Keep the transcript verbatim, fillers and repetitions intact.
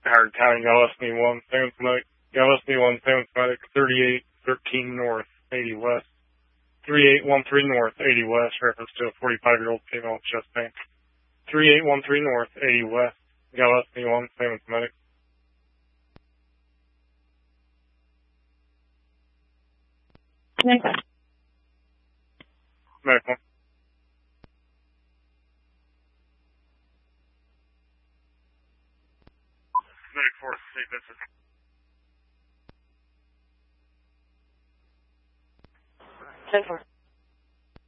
Howard County, Gillespie one, Salem Medic, Gillespie one, Salem Medic, thirty-eight thirteen North, eighty West, thirty-eight thirteen North, eighty West, reference to a forty-five-year-old female chest pain. thirty-eight thirteen North, eighty West, Gillespie one, Salem Medic. Medic one. Medic one. Medic four, Saint Vincent. ten four.